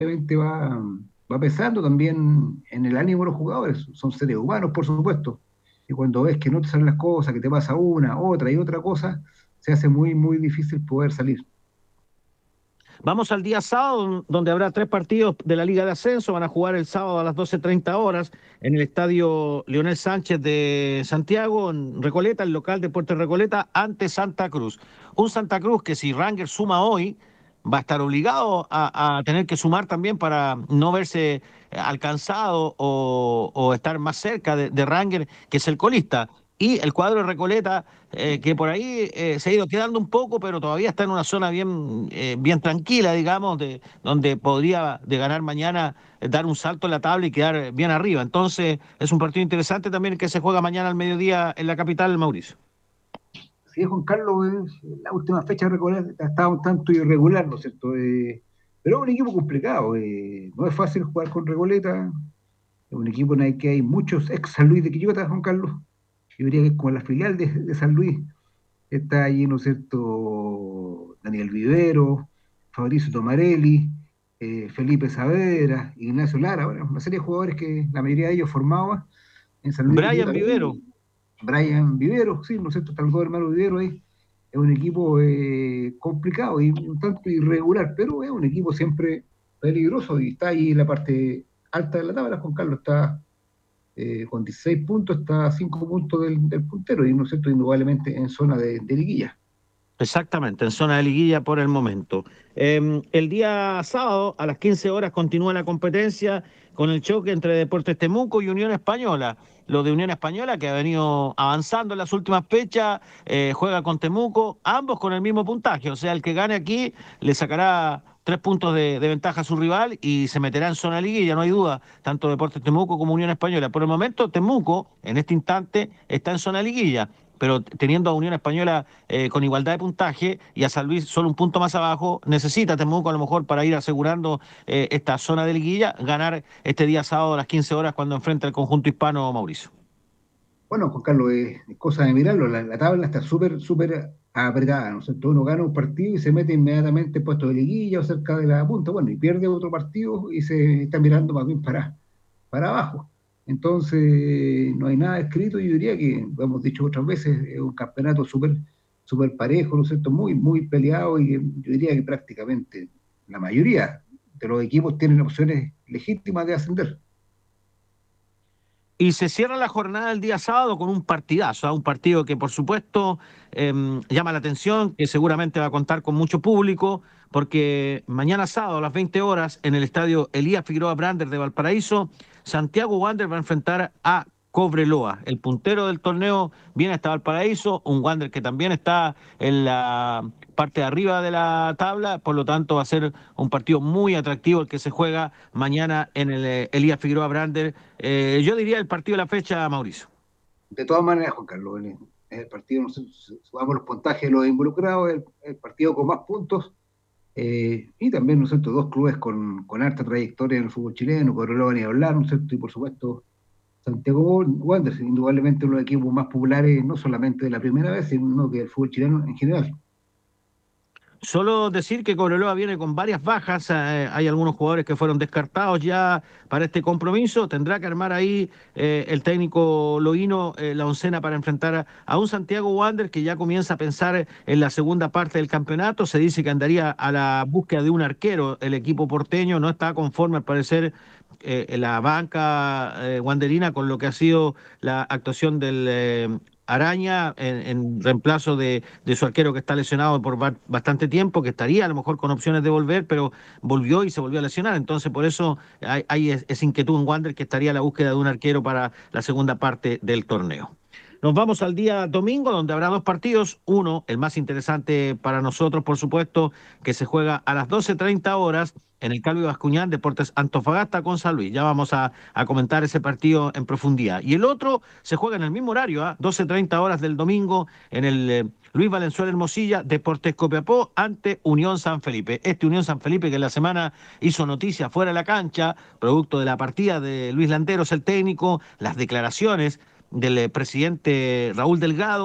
obviamente va pesando también en el ánimo de los jugadores. Son seres humanos, por supuesto. Y cuando ves que no te salen las cosas, que te pasa una, otra y otra cosa, se hace muy, muy difícil poder salir. Vamos al día sábado, donde habrá tres partidos de la Liga de Ascenso. Van a jugar el sábado a las 12:30 horas en el estadio Leonel Sánchez de Santiago, en Recoleta, el local de Puerto Recoleta, ante Santa Cruz. Un Santa Cruz que si Ranger suma hoy, va a estar obligado a tener que sumar también para no verse alcanzado o estar más cerca de Ranger, que es el colista. Y el cuadro de Recoleta, que por ahí se ha ido quedando un poco, pero todavía está en una zona bien tranquila, digamos, donde podría de ganar mañana dar un salto en la tabla y quedar bien arriba. Entonces es un partido interesante también que se juega mañana al mediodía en la capital, Mauricio. Sí, Juan Carlos, la última fecha de Recoleta estaba un tanto irregular, ¿no es cierto? Pero es un equipo complicado, no es fácil jugar con Recoleta, es un equipo en el que hay muchos ex San Luis de Quillota, Juan Carlos. Yo diría que es como la filial de San Luis. Está allí, ¿no es cierto? Daniel Vivero, Fabricio Tomarelli, Felipe Saavedra, Ignacio Lara, bueno, una serie de jugadores que la mayoría de ellos formaban en San Luis de Brian Quillota. Vivero. Brian Vivero, sí, ¿no es cierto? Están los dos hermanos Vivero ahí. Es un equipo complicado y un tanto irregular, pero es un equipo siempre peligroso y está ahí en la parte alta de la tabla. Juan Carlos está con 16 puntos, está a 5 puntos del puntero y, ¿no es cierto?, indudablemente en zona de liguilla. Exactamente, en zona de liguilla por el momento. El día sábado a las 15 horas continúa la competencia con el choque entre Deportes Temuco y Unión Española. Lo de Unión Española, que ha venido avanzando en las últimas fechas, juega con Temuco, ambos con el mismo puntaje. O sea, el que gane aquí le sacará 3 puntos de ventaja a su rival y se meterá en zona de liguilla, no hay duda, tanto Deportes Temuco como Unión Española. Por el momento, Temuco, en este instante, está en zona de liguilla, pero teniendo a Unión Española con igualdad de puntaje y a San Luis solo un punto más abajo, necesita Temuco a lo mejor para ir asegurando esta zona de liguilla, ganar este día sábado a las 15 horas cuando enfrenta el conjunto hispano, Mauricio. Bueno, Juan Carlos, es cosa de mirarlo, la tabla está súper, súper apretada, ¿no es cierto? Uno gana un partido y se mete inmediatamente en puesto de liguilla o cerca de la punta, bueno, y pierde otro partido y se está mirando más bien para abajo. Entonces, no hay nada escrito, yo diría que, lo hemos dicho otras veces, es un campeonato súper súper parejo, ¿no es cierto? Muy, muy peleado y yo diría que prácticamente la mayoría de los equipos tienen opciones legítimas de ascender. Y se cierra la jornada el día sábado con un partidazo, ¿ah? Un partido que por supuesto llama la atención, que seguramente va a contar con mucho público, porque mañana sábado a las 20 horas en el estadio Elías Figueroa Brander de Valparaíso, Santiago Wander va a enfrentar a Cobreloa. El puntero del torneo viene hasta Valparaíso, un Wander que también está en la parte de arriba de la tabla, por lo tanto va a ser un partido muy atractivo el que se juega mañana en el Elías Figueroa Brander. Yo diría el partido de la fecha, Mauricio. De todas maneras, Juan Carlos, en el partido, nosotros sumamos los puntajes de los involucrados, el partido con más puntos, y también, ¿no es cierto?, dos clubes con harta trayectoria en el fútbol chileno, Cobreloa ni hablar, ¿no es cierto?, y por supuesto Santiago Wanderers, indudablemente uno de los equipos más populares, no solamente de la primera vez, sino que del fútbol chileno en general. Solo decir que Cobreloa viene con varias bajas, hay algunos jugadores que fueron descartados ya para este compromiso, tendrá que armar ahí el técnico Loíno la oncena para enfrentar a un Santiago Wander que ya comienza a pensar en la segunda parte del campeonato, se dice que andaría a la búsqueda de un arquero, el equipo porteño no está conforme al parecer en la banca wanderina con lo que ha sido la actuación del Araña en reemplazo de su arquero que está lesionado por bastante tiempo, que estaría a lo mejor con opciones de volver, pero volvió y se volvió a lesionar. Entonces, por eso hay esa inquietud en Wander que estaría a la búsqueda de un arquero para la segunda parte del torneo. Nos vamos al día domingo, donde habrá dos partidos. Uno, el más interesante para nosotros, por supuesto, que se juega a las 12:30 horas en el Calvo Bascuñán, Deportes Antofagasta con San Luis. Ya vamos a comentar ese partido en profundidad. Y el otro se juega en el mismo horario, 12:30 horas del domingo, en el Luis Valenzuela Hermosilla, Deportes Copiapó ante Unión San Felipe. Este Unión San Felipe que en la semana hizo noticia fuera de la cancha, producto de la partida de Luis Landeros, el técnico, las declaraciones del presidente Raúl Delgado,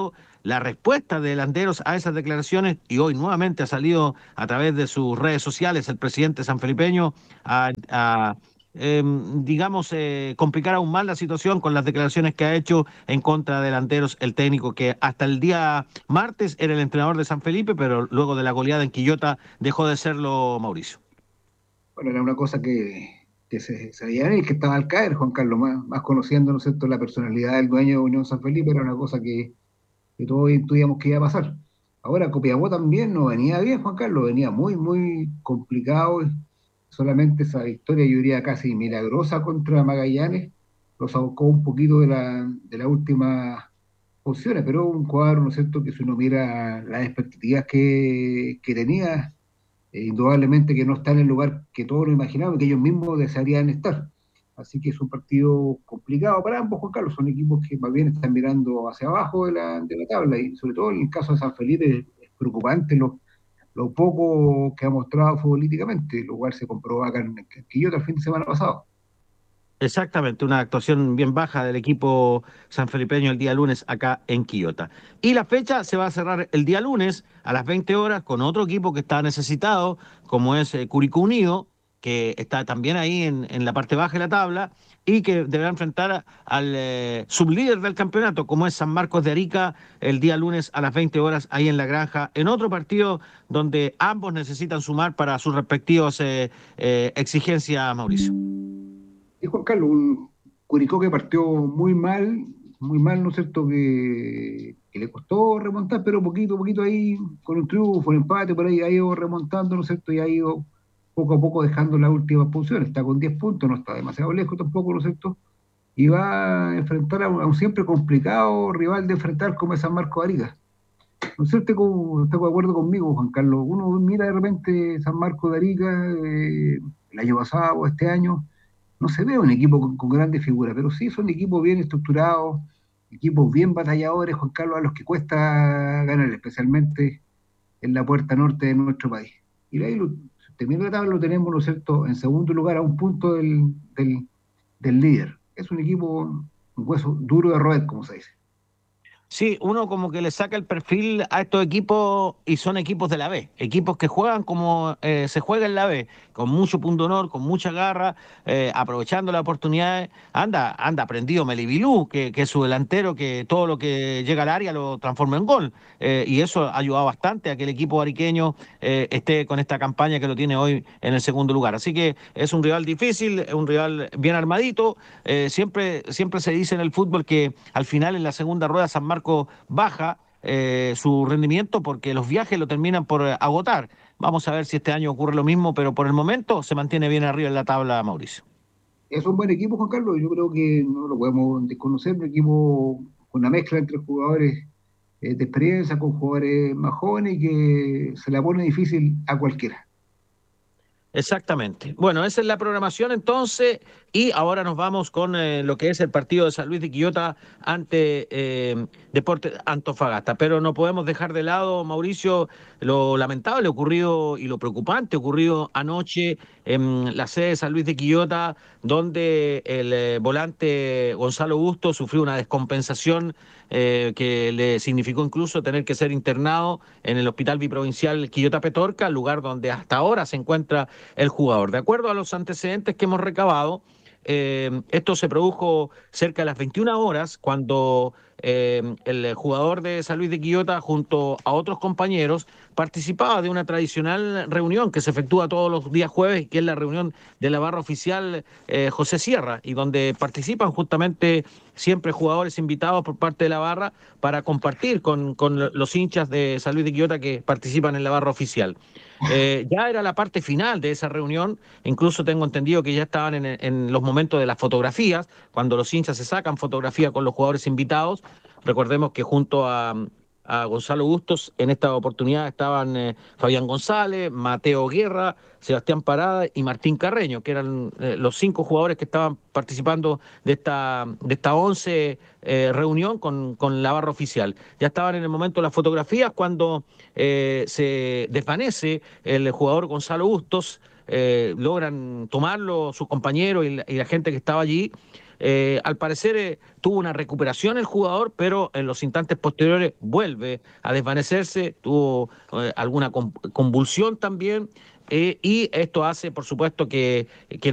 la respuesta de Landeros a esas declaraciones, y hoy nuevamente ha salido a través de sus redes sociales el presidente sanfelipeño a digamos, complicar aún más la situación con las declaraciones que ha hecho en contra de Landeros, el técnico que hasta el día martes era el entrenador de San Felipe, pero luego de la goleada en Quillota dejó de serlo, Mauricio. Bueno, era una cosa que se veía venir, que estaba al caer, Juan Carlos, más conociendo, ¿no es cierto?, la personalidad del dueño de Unión San Felipe, era una cosa que todos intuíamos que iba a pasar. Ahora, Copiapó también no venía bien, Juan Carlos, venía muy complicado. Solamente esa victoria, yo diría casi milagrosa contra Magallanes, los abocó un poquito de la última posiciones, pero un cuadro, ¿no es cierto?, que si uno mira las expectativas que tenía, indudablemente que no está en el lugar que todos nos imaginábamos, que ellos mismos desearían estar. Así que es un partido complicado para ambos, Juan Carlos. Son equipos que más bien están mirando hacia abajo de la tabla, y sobre todo en el caso de San Felipe es preocupante lo poco que ha mostrado futbolísticamente, lo cual se comprobó acá en Quillota el fin de semana pasado. Exactamente, una actuación bien baja del equipo sanfelipeño el día lunes acá en Quillota. Y la fecha se va a cerrar el día lunes a las 20 horas con otro equipo que está necesitado, como es Curicó Unido, que está también ahí en la parte baja de la tabla y que deberá enfrentar al sublíder del campeonato, como es San Marcos de Arica, el día lunes a las 20 horas ahí en La Granja, en otro partido donde ambos necesitan sumar para sus respectivos exigencias, Mauricio. Y Juan Carlos, un Curicó que partió muy mal, ¿no es cierto?, que le costó remontar, pero poquito a poquito ahí, con un triunfo, un empate, por ahí ha ido remontando, ¿no es cierto?, y ha ido poco a poco dejando las últimas posiciones. Está con 10 puntos, no está demasiado lejos tampoco, ¿no es cierto?, y va a enfrentar a un siempre complicado rival de enfrentar como es San Marco de Arica. No sé si está de acuerdo conmigo, Juan Carlos. Uno mira de repente San Marco de Arica, el año pasado o este año, no se ve un equipo con grandes figuras, pero sí son equipos bien estructurados, equipos bien batalladores, Juan Carlos, a los que cuesta ganar, especialmente en la puerta norte de nuestro país. Y ahí, si termina la tabla, lo tenemos, ¿no es cierto?, en segundo lugar a un punto del líder. Es un equipo, un hueso duro de roer, como se dice. Sí, uno como que le saca el perfil a estos equipos y son equipos de la B, equipos que juegan como se juega en la B, con mucho punto honor, con mucha garra, aprovechando las oportunidades. Anda prendido Melibilú, que es su delantero, que todo lo que llega al área lo transforma en gol. Y eso ha ayudado bastante a que el equipo ariqueño esté con esta campaña que lo tiene hoy en el segundo lugar. Así que es un rival difícil, es un rival bien armadito. Siempre se dice en el fútbol que al final en la segunda rueda San Marco baja su rendimiento porque los viajes lo terminan por agotar. Vamos a ver si este año ocurre lo mismo, pero por el momento se mantiene bien arriba en la tabla, Mauricio. Es un buen equipo, Juan Carlos. Yo creo que no lo podemos desconocer. Un equipo con una mezcla entre jugadores de experiencia con jugadores más jóvenes y que se la pone difícil a cualquiera. Exactamente. Bueno, esa es la programación entonces y ahora nos vamos con lo que es el partido de San Luis de Quillota ante Deportes Antofagasta. Pero no podemos dejar de lado, Mauricio, lo lamentable ocurrido y lo preocupante ocurrido anoche en la sede de San Luis de Quillota, donde el volante Gonzalo Busto sufrió una descompensación que le significó incluso tener que ser internado en el Hospital Biprovincial Quillota Petorca, lugar donde hasta ahora se encuentra el jugador. De acuerdo a los antecedentes que hemos recabado, esto se produjo cerca de las 21 horas cuando el jugador de San Luis de Quillota junto a otros compañeros participaba de una tradicional reunión que se efectúa todos los días jueves, que es la reunión de la barra oficial José Sierra, y donde participan justamente siempre jugadores invitados por parte de la barra para compartir con los hinchas de San Luis de Quillota que participan en la barra oficial. Ya era la parte final de esa reunión, incluso tengo entendido que ya estaban en los momentos de las fotografías, cuando los hinchas se sacan fotografía con los jugadores invitados. Recordemos que junto a Gonzalo Bustos en esta oportunidad estaban Fabián González, Mateo Guerra, Sebastián Parada y Martín Carreño, que eran los 5 jugadores que estaban participando de esta 11 reunión con la barra oficial. Ya estaban en el momento de las fotografías cuando se desvanece el jugador Gonzalo Bustos. logran tomarlo sus compañeros y la gente que estaba allí. Al parecer tuvo una recuperación el jugador, pero en los instantes posteriores vuelve a desvanecerse, tuvo alguna convulsión también, y esto hace, por supuesto, que